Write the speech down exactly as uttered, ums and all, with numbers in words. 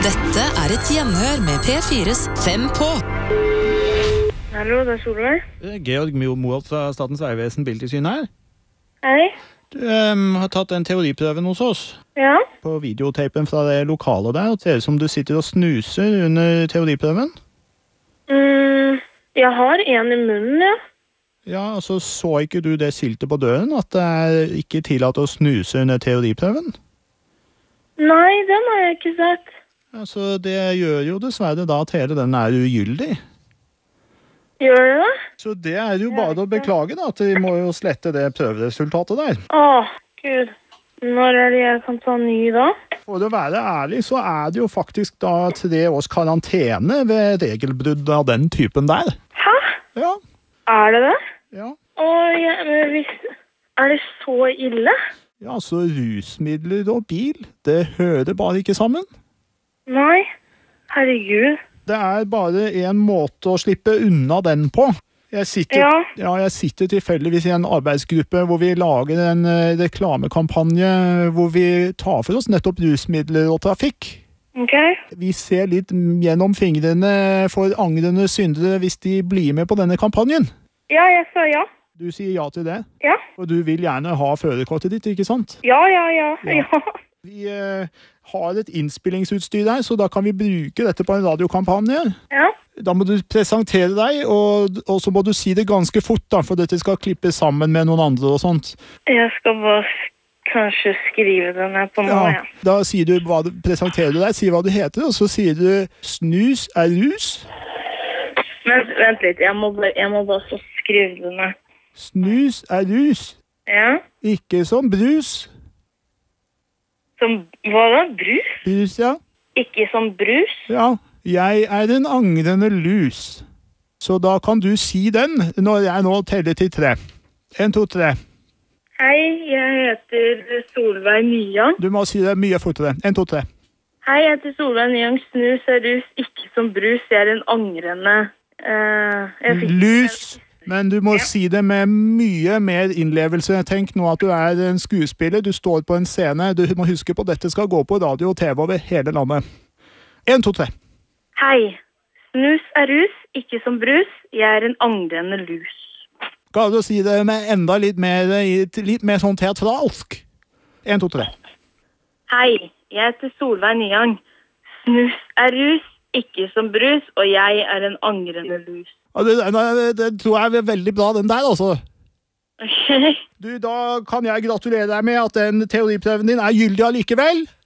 Dette er et gjenhør med P fires Fem på. Hallo, det er Solveig. Georg Moholt fra Statens vegvesen Biltilsyn her. Hei. Du um, har tatt en teoriprøven hos oss. Ja. På videotapen fra det lokalet der, og det ser ut som du sitter og snuser under teoriprøven. Mm, jeg har en i munnen, ja. Ja, altså så ikke du det skiltet på døren, at det er ikke tillatt å snuse under teoriprøven? Nei, den har jeg ikke sett. Altså, det gjør jo dessverre da at hele den er ugyldig. Gjør det det? Så det er jo bare å beklage da, at vi må jo slette det prøveresultatet der. Åh, Gud. Når er det jeg kan ta ny da? For å være ærlig, så er det jo faktisk da tre års karantene ved regelbrudd av den typen der. Hæ? Ja. Er det det? Ja. Åh, jeg, men hvis... Er det så ille? Ja, så rusmidler og bil, det hører bare ikke sammen. Nei. Herregud. Det er bare en måte å slippe unna den på. Jeg sitter, Ja. ja, jeg sitter tilfeldigvis i en arbeidsgruppe hvor vi lager en eh, reklamekampanje hvor vi tar for oss nettopp rusmidler og trafikk. Ok. Vi ser litt gjennom fingrene for angrende syndere hvis de blir med på denne kampanjen. Ja, jeg sa ja. Du sier ja til det, Ja. og du vil gjerne ha førerkortet ditt, ikke sant? Ja, ja, ja. Ja. Ja. Vi eh, har et innspillingsutstyr her, så da kan vi bruke dette på en radiokampanje. Ja. Da må du presentere deg, og, og så må du si det ganske fort, da, for dette skal klippes sammen med noen andre og sånt. Jeg skal bare s- kanskje skrive den her på nå, ja. Ja, da sier du hva du, presenterer du deg, sier hva du heter, og så sier du snus er rus. Men vent litt, jeg må bare, jeg må bare så skrive den her. Snus er rus, Ja. ikke som brus. Som, hva da? Brus? Brus, ja. Ikke som brus? Ja, jeg er en angrende lus. Så da kan du si den når jeg nå teller til tre. En, to, tre. Hei, jeg heter Solveig Nyang. Du må si det mye fortere. En, to, tre. Hei, jeg heter Solveig Nyang. Snus er rus, ikke som brus. Jeg er en angrende... eh, jeg fikk- Lus. Men du må si det med mye mer innlevelse. Tenk nå at du er en skuespiller, du står på en scene. Du må huske på at dette skal gå på radio og T V over hele landet. En, to, tre. Hei, snus er rus, ikke som brus. Jeg er en angrende lus. Kan du si det med enda litt mer, litt mer sånn teatralsk? En, to, tre. Hei, jeg heter Solveig Nyang. Snus er rus, ikke som brus, og jeg er en angrende lus. Ja, det, det, det tror jeg er veldig bra, den der, altså. Ok. Du, da kan jeg gratulere deg med at den teoriprøven din er gyldig allikevel.